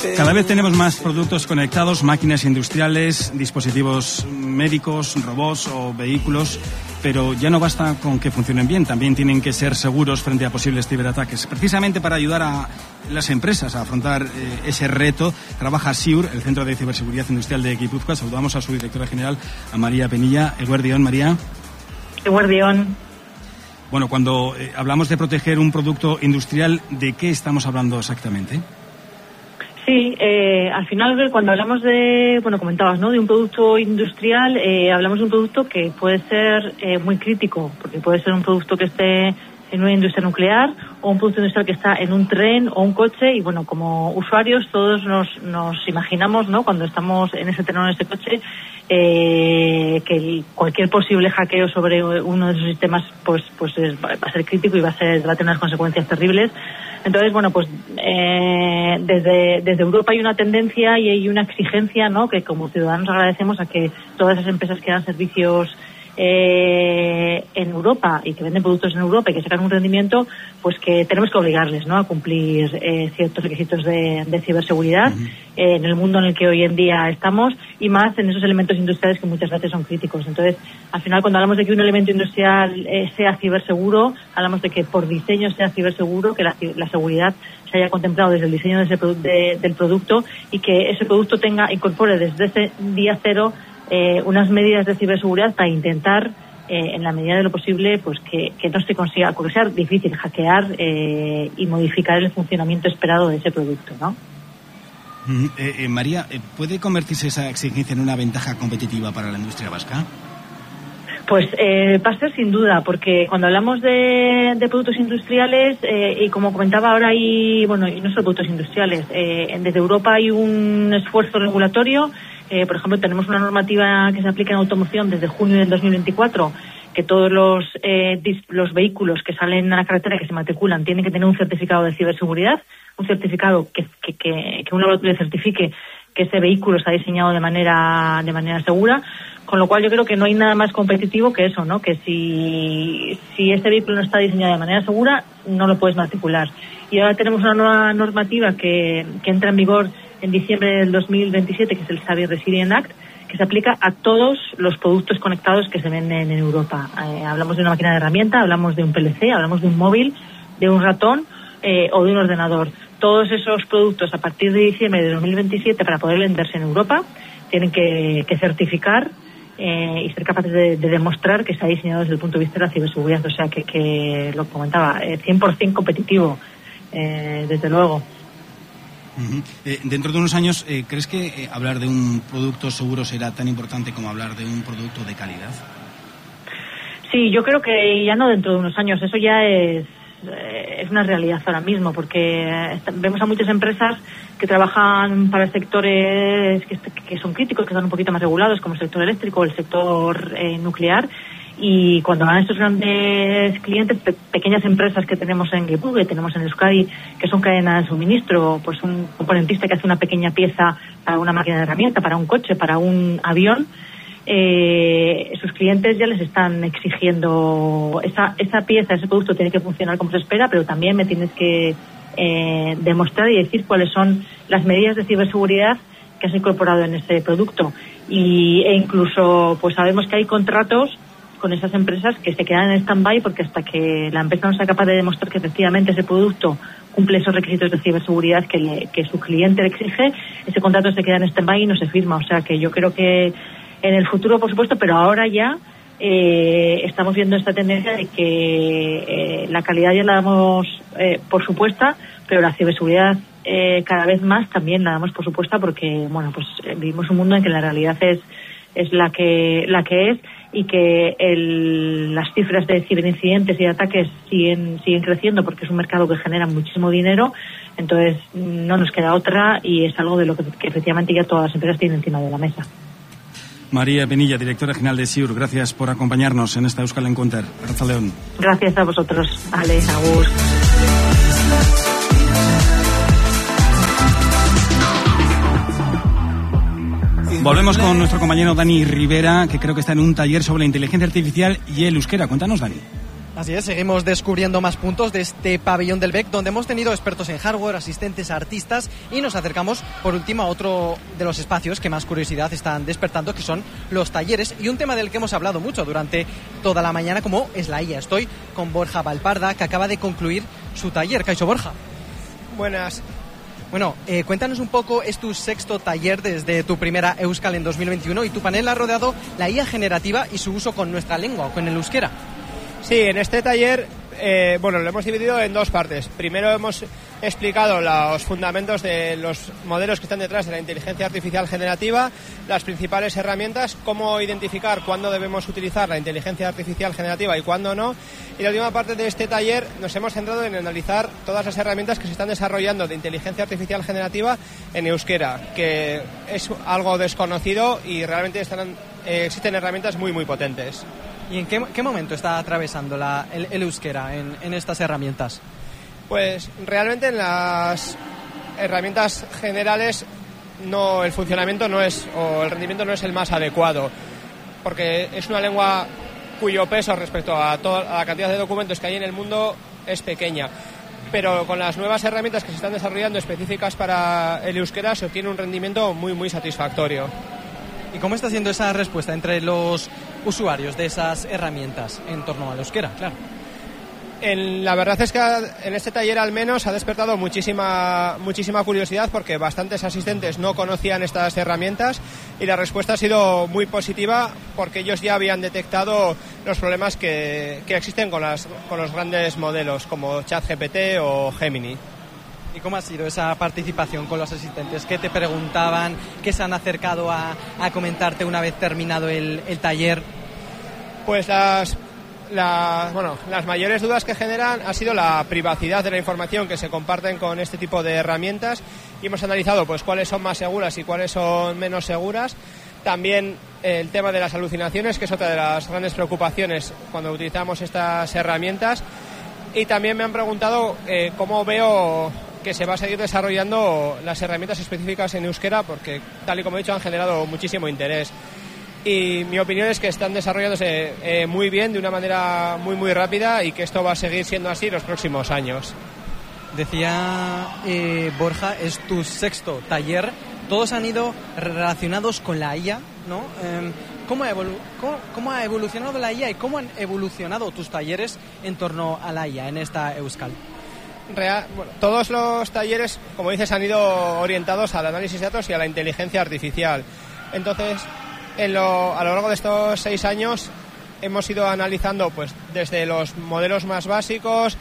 Cada vez tenemos más productos conectados, máquinas industriales, dispositivos médicos, robots o vehículos, pero ya no basta con que funcionen bien, también tienen que ser seguros frente a posibles ciberataques. Precisamente para ayudar a las empresas a afrontar ese reto, trabaja SIUR, el Centro de Ciberseguridad Industrial de Guipúzcoa. Saludamos a su directora general, a María Penilla. Eguerdión, María. Eguerdión. Bueno, cuando hablamos de proteger un producto industrial, ¿de qué estamos hablando exactamente? Sí, al final cuando hablamos de, comentabas, ¿no?, de un producto industrial, hablamos de un producto que puede ser muy crítico, porque puede ser un producto que esté en una industria nuclear o un producto industrial que está en un tren o un coche y, como usuarios todos nos imaginamos, ¿no?, cuando estamos en ese tren o en ese coche, que cualquier posible hackeo sobre uno de esos sistemas va a ser crítico y va a tener unas consecuencias terribles. Entonces, desde Europa hay una tendencia y hay una exigencia, ¿no?, que como ciudadanos agradecemos a que todas esas empresas que dan servicios en Europa y que venden productos en Europa y que sacan un rendimiento, pues que tenemos que obligarles, ¿no?, a cumplir ciertos requisitos de ciberseguridad en el mundo en el que hoy en día estamos, y más en esos elementos industriales que muchas veces son críticos. Entonces, al final, cuando hablamos de que un elemento industrial sea ciberseguro, hablamos de que por diseño sea ciberseguro, que la seguridad se haya contemplado desde el diseño del producto y que ese producto incorpore desde ese día cero unas medidas de ciberseguridad para intentar, en la medida de lo posible, pues que no se consiga, porque sea difícil hackear y modificar el funcionamiento esperado de ese producto, ¿no? María, ¿puede convertirse esa exigencia en una ventaja competitiva para la industria vasca? Pues va a ser sin duda, porque cuando hablamos de productos industriales, y como comentaba ahora, y no solo productos industriales, desde Europa hay un esfuerzo regulatorio. Por ejemplo, tenemos una normativa que se aplica en automoción desde junio del 2024, que todos los vehículos que salen a la carretera, que se matriculan, tienen que tener un certificado de ciberseguridad, un certificado que un laboratorio certifique que ese vehículo está diseñado de manera segura, con lo cual yo creo que no hay nada más competitivo que eso, ¿no? Que si este vehículo no está diseñado de manera segura, no lo puedes matricular. Y ahora tenemos una nueva normativa que entra en vigor en diciembre del 2027, que es el Cyber Resilience Act, que se aplica a todos los productos conectados que se venden en Europa. Hablamos de una máquina de herramienta, hablamos de un PLC, hablamos de un móvil, de un ratón o de un ordenador. Todos esos productos, a partir de diciembre de 2027, para poder venderse en Europa, tienen que certificar y ser capaces de demostrar que se ha diseñado desde el punto de vista de la ciberseguridad. O sea, que lo comentaba, 100% competitivo, desde luego. Dentro de unos años, ¿crees que hablar de un producto seguro será tan importante como hablar de un producto de calidad? Sí, yo creo que ya no dentro de unos años, eso ya es una realidad ahora mismo, porque vemos a muchas empresas que trabajan para sectores que son críticos, que están un poquito más regulados, como el sector eléctrico o el sector nuclear. Y cuando van a estos grandes clientes, pequeñas empresas que tenemos en Guipúzcoa, que tenemos en Euskadi, que son cadenas de suministro, pues un componentista que hace una pequeña pieza para una máquina de herramienta, para un coche, para un avión, sus clientes ya les están exigiendo esa pieza, ese producto tiene que funcionar como se espera, pero también me tienes que demostrar y decir cuáles son las medidas de ciberseguridad que has incorporado en ese producto. E incluso pues sabemos que hay contratos con esas empresas que se quedan en stand-by, porque hasta que la empresa no sea capaz de demostrar que efectivamente ese producto cumple esos requisitos de ciberseguridad que su cliente le exige, ese contrato se queda en stand-by y no se firma. O sea que yo creo que en el futuro, por supuesto, pero ahora ya estamos viendo esta tendencia de que la calidad ya la damos por supuesta, pero la ciberseguridad cada vez más también la damos por supuesta, porque vivimos un mundo en que la realidad es la que es, y que las cifras de ciberincidentes y de ataques siguen creciendo, porque es un mercado que genera muchísimo dinero. Entonces no nos queda otra, y es algo de lo que efectivamente ya todas las empresas tienen encima de la mesa. María Penilla, directora general de SIUR, gracias por acompañarnos en esta Euskal Encounter. Arratsaldeon. Gracias a vosotros. Ale, agur. Volvemos con nuestro compañero Dani Rivera, que creo que está en un taller sobre la inteligencia artificial y el euskera. Cuéntanos, Dani. Así es, seguimos descubriendo más puntos de este pabellón del BEC, donde hemos tenido expertos en hardware, asistentes, artistas, y nos acercamos por último a otro de los espacios que más curiosidad están despertando, que son los talleres, y un tema del que hemos hablado mucho durante toda la mañana, como es la IA. Estoy con Borja Valparda, que acaba de concluir su taller. Kaixo, Borja. Buenas. Bueno, cuéntanos un poco, es tu 6º taller desde tu primera Euskal en 2021, y tu panel ha rodeado la IA generativa y su uso con nuestra lengua, o con el euskera. Sí, en este taller, lo hemos dividido en 2 partes. Primero hemos explicado los fundamentos de los modelos que están detrás de la inteligencia artificial generativa, las principales herramientas, cómo identificar cuándo debemos utilizar la inteligencia artificial generativa y cuándo no. Y la última parte de este taller nos hemos centrado en analizar todas las herramientas que se están desarrollando de inteligencia artificial generativa en euskera, que es algo desconocido y realmente existen herramientas muy, muy potentes. ¿Y en qué momento está atravesando el euskera en estas herramientas? Pues realmente en las herramientas generales el funcionamiento o el rendimiento no es el más adecuado, porque es una lengua cuyo peso respecto a la cantidad de documentos que hay en el mundo es pequeña. Pero con las nuevas herramientas que se están desarrollando específicas para el euskera se obtiene un rendimiento muy, muy satisfactorio. ¿Y cómo está siendo esa respuesta entre los usuarios de esas herramientas en torno al euskera? Claro. La verdad es que en este taller al menos ha despertado muchísima curiosidad, porque bastantes asistentes no conocían estas herramientas y la respuesta ha sido muy positiva, porque ellos ya habían detectado los problemas que existen con los grandes modelos como ChatGPT o Gemini. ¿Y cómo ha sido esa participación con los asistentes? ¿Qué te preguntaban? ¿Qué se han acercado a comentarte una vez terminado el taller? Pues las mayores dudas que generan ha sido la privacidad de la información que se comparten con este tipo de herramientas, y hemos analizado pues cuáles son más seguras y cuáles son menos seguras. También el tema de las alucinaciones, que es otra de las grandes preocupaciones cuando utilizamos estas herramientas. Y también me han preguntado cómo veo que se va a seguir desarrollando las herramientas específicas en euskera, porque tal y como he dicho han generado muchísimo interés. Y mi opinión es que están desarrollándose muy bien, de una manera muy, muy rápida, y que esto va a seguir siendo así los próximos años. Decía Borja, es tu 6º taller. Todos han ido relacionados con la IA, ¿no? ¿Cómo ha evolucionado la IA y cómo han evolucionado tus talleres en torno a la IA en esta Euskal? Todos los talleres, como dices, han ido orientados al análisis de datos y a la inteligencia artificial. Entonces, a lo largo de estos 6 años hemos ido analizando pues desde los modelos más básicos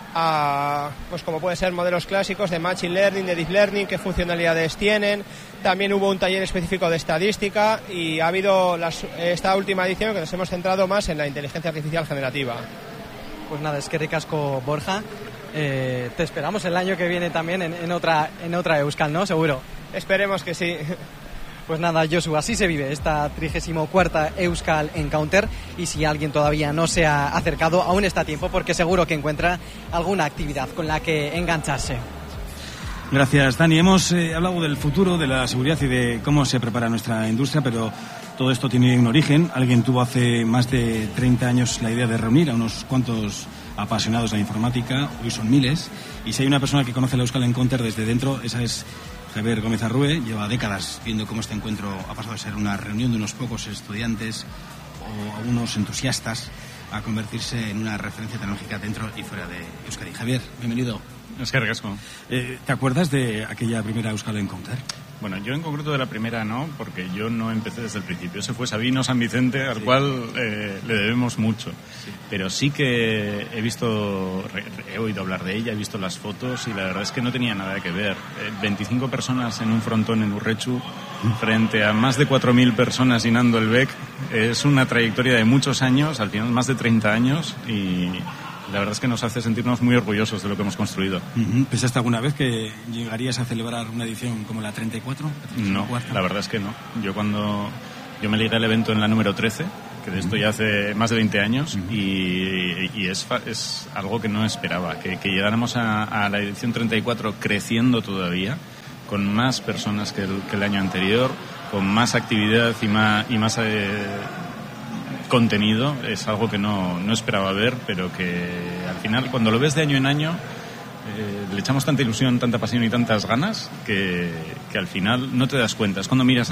a, pues como puede ser modelos clásicos de Machine Learning, de Deep Learning, qué funcionalidades tienen. También hubo un taller específico de estadística, y ha habido esta última edición que nos hemos centrado más en la inteligencia artificial generativa. Pues nada, es que ricasco, Borja. Te esperamos el año que viene también en otra Euskal, ¿no? Seguro. Esperemos que sí. Pues nada, Josu, así se vive esta 34ª Euskal Encounter, y si alguien todavía no se ha acercado, aún está a tiempo, porque seguro que encuentra alguna actividad con la que engancharse. Gracias, Dani. Hemos hablado del futuro, de la seguridad y de cómo se prepara nuestra industria, pero todo esto tiene un origen. Alguien tuvo hace más de 30 años la idea de reunir a unos cuantos apasionados de la informática, hoy son miles, y si hay una persona que conoce la Euskal Encounter desde dentro, esa es Javier Gómez Arrue. Lleva décadas viendo cómo este encuentro ha pasado de ser una reunión de unos pocos estudiantes o algunos entusiastas a convertirse en una referencia tecnológica dentro y fuera de Euskadi. Javier, bienvenido. Es que ricasco. ¿Te acuerdas de aquella primera Euskal Encounter? Bueno, yo en concreto de la primera no, porque yo no empecé desde el principio. Ese fue Sabino San Vicente, al cual le debemos mucho. Sí. Pero sí que he oído hablar de ella, he visto las fotos, y la verdad es que no tenía nada que ver. 25 personas en un frontón en Urretxu, frente a más de 4.000 personas llenando el BEC. Es una trayectoria de muchos años, al final más de 30 años, y la verdad es que nos hace sentirnos muy orgullosos de lo que hemos construido. ¿Pensaste alguna vez que llegarías a celebrar una edición como la 34? No, la verdad es que no. Yo me ligué al evento en la número 13, que de esto ya hace más de 20 años, y es algo que no esperaba, que llegáramos a la edición 34 creciendo todavía, con más personas que el año anterior, con más actividad y más contenido es algo que no esperaba ver, pero que al final, cuando lo ves de año en año, le echamos tanta ilusión, tanta pasión y tantas ganas que al final no te das cuenta. Es cuando miras